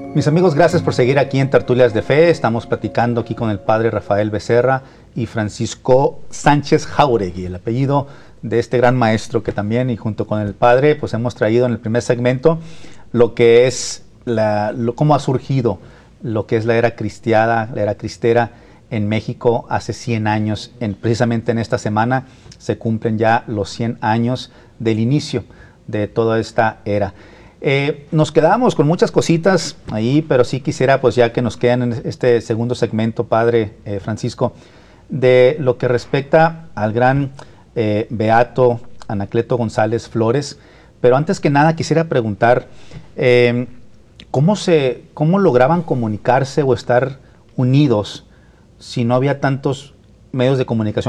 Mis amigos, gracias por seguir aquí en Tertulias de Fe. Estamos platicando aquí con el padre Rafael Becerra y Francisco Sánchez Jáuregui, el apellido de este gran maestro que también, y junto con el padre, pues hemos traído en el primer segmento lo que es cómo ha surgido lo que es la era cristiana, la era cristera en México hace 100 años. Precisamente en esta semana se cumplen ya los 100 años del inicio de toda esta era. Nos quedamos con muchas cositas ahí, pero sí quisiera, pues ya que nos quedan en este segundo segmento, padre Francisco, de lo que respecta al gran beato Anacleto González Flores. Pero antes que nada quisiera preguntar, ¿cómo lograban comunicarse o estar unidos si no había tantos medios de comunicación